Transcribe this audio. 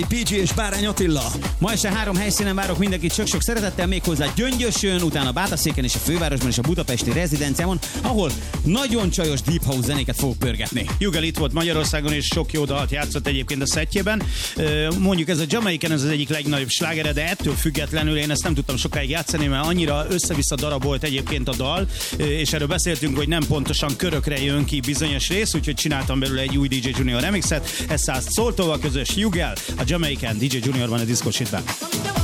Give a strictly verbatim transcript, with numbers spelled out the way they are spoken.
pé gé és Bárány Attila. Ma este három helyszínen várok mindenkit csak sok szeretettel, méghozzá Gyöngyösön, utána Bátaszéken és a fővárosban és a budapesti rezidenciámon, ahol nagyon csajos deep house zenéket fogok pörgetni. Jugel itt volt Magyarországon, és sok jó dalt játszott egyébként a szettjében. Mondjuk ez a Jamaican, ez az egyik legnagyobb slágere, de ettől függetlenül én ezt nem tudtam sokáig játszani, mert annyira össze-vissza darabolt egyébként a dal, és erről beszéltünk, hogy nem pontosan körökre jön ki bizonyos rész, úgyhogy csináltam belőle egy új dé jé Junior remixet. Ez száz Szoltóval közös Jugel, a Jamaican dé jé Junior van a Disco Shitben.